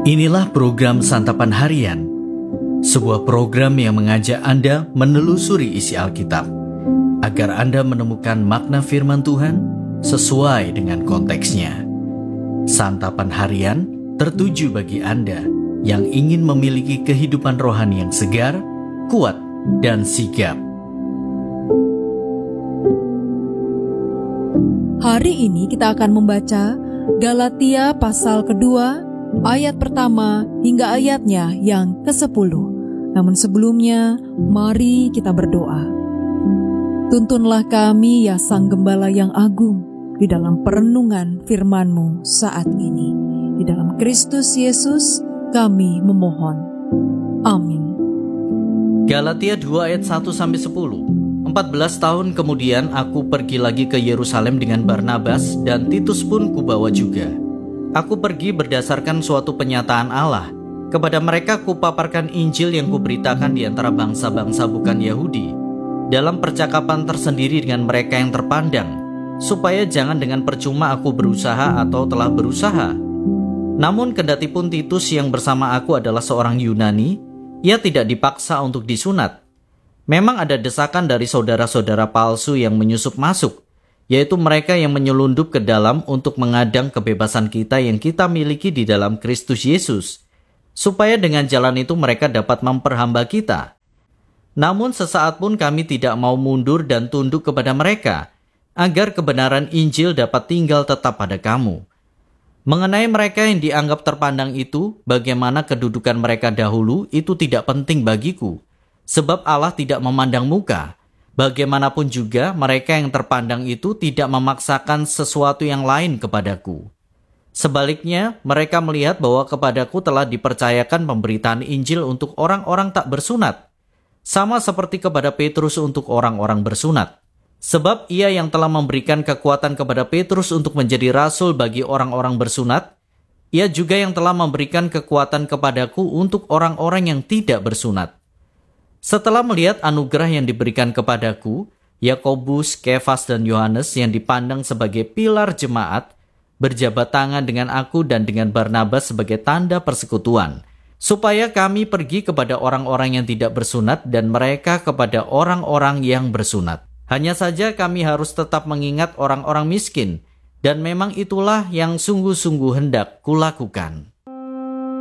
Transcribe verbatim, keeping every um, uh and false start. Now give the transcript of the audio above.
Inilah program Santapan Harian, sebuah program yang mengajak Anda menelusuri isi Alkitab, agar Anda menemukan makna firman Tuhan sesuai dengan konteksnya. Santapan Harian tertuju bagi Anda yang ingin memiliki kehidupan rohani yang segar, kuat, dan sigap. Hari ini kita akan membaca Galatia pasal kedua, ayat pertama hingga ayatnya yang kesepuluh. Namun sebelumnya, mari kita berdoa. Tuntunlah kami ya Sang Gembala yang agung, di dalam perenungan firman-Mu saat ini. Di dalam Kristus Yesus kami memohon. Amin. Galatia dua ayat satu sampai sepuluh. empat belas tahun kemudian aku pergi lagi ke Yerusalem dengan Barnabas, dan Titus pun kubawa juga. Aku pergi berdasarkan suatu penyataan Allah. Kepada mereka kupaparkan Injil yang kuberitakan di antara bangsa-bangsa bukan Yahudi, dalam percakapan tersendiri dengan mereka yang terpandang, supaya jangan dengan percuma aku berusaha atau telah berusaha. Namun kendatipun Titus yang bersama aku adalah seorang Yunani, ia tidak dipaksa untuk disunat. Memang ada desakan dari saudara-saudara palsu yang menyusup masuk, yaitu mereka yang menyelundup ke dalam untuk mengadang kebebasan kita yang kita miliki di dalam Kristus Yesus, supaya dengan jalan itu mereka dapat memperhamba kita. Namun sesaat pun kami tidak mau mundur dan tunduk kepada mereka, agar kebenaran Injil dapat tinggal tetap pada kamu. Mengenai mereka yang dianggap terpandang itu, bagaimana kedudukan mereka dahulu, itu tidak penting bagiku, sebab Allah tidak memandang muka. Bagaimanapun juga, mereka yang terpandang itu tidak memaksakan sesuatu yang lain kepadaku. Sebaliknya, mereka melihat bahwa kepadaku telah dipercayakan pemberitaan Injil untuk orang-orang tak bersunat, sama seperti kepada Petrus untuk orang-orang bersunat. Sebab ia yang telah memberikan kekuatan kepada Petrus untuk menjadi rasul bagi orang-orang bersunat, ia juga yang telah memberikan kekuatan kepadaku untuk orang-orang yang tidak bersunat. Setelah melihat anugerah yang diberikan kepadaku, Yakobus, Kefas, dan Yohanes yang dipandang sebagai pilar jemaat, berjabat tangan dengan aku dan dengan Barnabas sebagai tanda persekutuan, supaya kami pergi kepada orang-orang yang tidak bersunat dan mereka kepada orang-orang yang bersunat. Hanya saja kami harus tetap mengingat orang-orang miskin, dan memang itulah yang sungguh-sungguh hendak kulakukan.